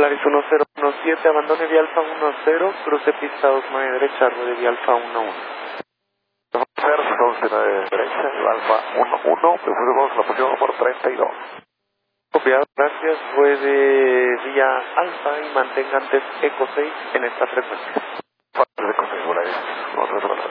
Polaris 1017, abandone vía Alfa 10, cruce pista 29 derecha, ruede vía Alfa 11. First 11 derecha, Alfa 11, después de la posición número 32. Copiado, gracias, ruede vía Alfa y mantenga antes Eco 6 en esta frecuencia. Eco 6, Polaris 10.